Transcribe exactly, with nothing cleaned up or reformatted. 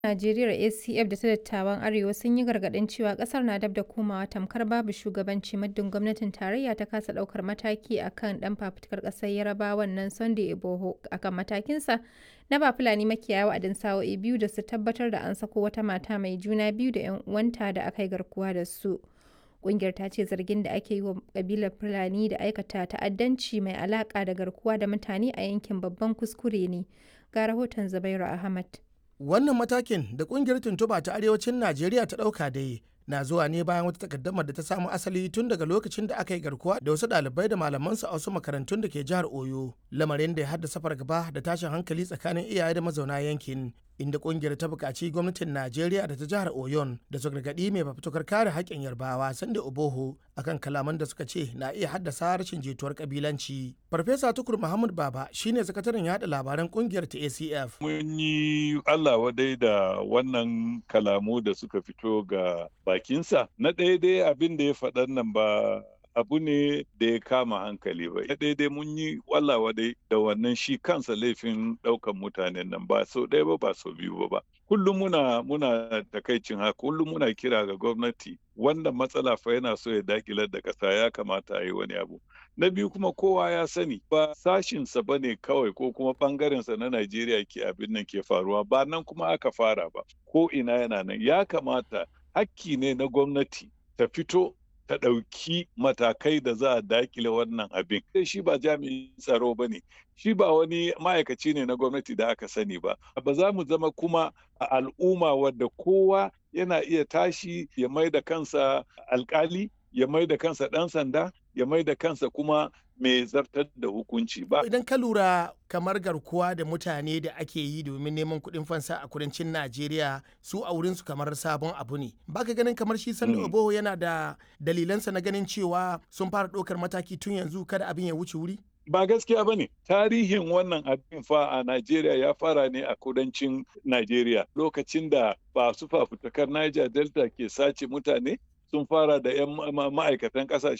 Najeriya A C F da ta Dattawan Arewa sun yi gargaɗin cewa ƙasar na dab da komawa tamkar babu shugabanci muddin gwamnatin tarayya ta kasa ɗaukar mataki a kan ɗan fafutukar ƙasar Yarabawan nan Sunday Igboho a kan matakinsa na ba Fulani makiyaya wa'adin sa'o'i biyu da su tabbatar da an sako wata mata mai juna biyu da 'yan uwanta da aka yi garkuwa da su. Ƙungiyar ta ce zargin da ake yi wa ƙabilar Fulani da aikata ta'addanci mai alaƙa da garkuwa da mutane a yankin babban kuskure ne. Ga rahoton Zubairu Ahmad. Wannan matakin da kungiyar tuntuba ta arewacin Najeriya ta dauka dai na zuwa ne bayan wata takaddamar da ta samu asali tun daga lokacin da aka yi garkuwa da wasu ɗalibai da malamansu a wasu makarantun da ke jihar Oyo, lamarin da ya haddasa fargaba da tashin hankali tsakanin iyaye da mazauna yankin, inda kungiyar ta buƙaci gwamnatin Najeriya da ta jihar Oyon da su gargaɗi mai fafutukar kare haƙƙin Yarbawa Sunday Igboho akan kalaman da suka ce na iya haddasa rashin jituwar kabilanci. Farfesa Tukur Muhammad Baba shine sakataren yaɗa labaran kungiyar ta A C F. Mun yi Allah wadai da wannan kalamu da suka fito ga bakinsa. Na ɗaya dai abin da ya faɗan nan ba abu ne da ya kama hankali ba. Na ɗaya dai mun yi Allah wadai da wannan shi kansa laifin ɗaukan mutanen nan ba sau ɗaya ba ba sau biyu ba. Kullum muna muna takaicin haka, kullum muna kira ga gwamnati wannan matsala fa yana so ya dakilar da ƙasa, ya kamata a yi wani abu. Na biyu kuma kowa ya sani ba sashinsa ba ne kawai ko kuma ɓangarensa na Najeriya ke abin nan ke faruwa, ba nan kuma aka fara ba, ko ina yana nan. Ya kamata hakki ne na gwamnati ta fito ta ɗauki matakai da za a dakile wannan abin. Shi ba jami'in tsaro ba ne, shi ba wani ma'aikaci ne na gwamnati da aka sani ba. Ba za mu zama kuma a al'umma wadda kowa yana iya tashi ya mai da kansa alkali, ya mai da kansa ɗan sanda, ya mai da kansa kuma mai zartar da hukunci ba. Idan ka lura kamar garkuwa da mutane da ake yi domin neman kuɗin fansa a kudancin Najeriya, su a wurinsu kamar sabon abu ne. Baka ganin kamar shi Sunday Igboho yana da dalilansa na ganin cewa sun fara ɗaukar mataki tun yanzu kada abin ya wuce wuri? Ba gaskiya ba ne. Tarihin wannan abin fa a Najeriya ya fara ne a kudancin Najeriya. Lokacin da ba su fafutukar Niger Delta ke sace mutane, sun fara da 'yan ma'aikatan ƙasashe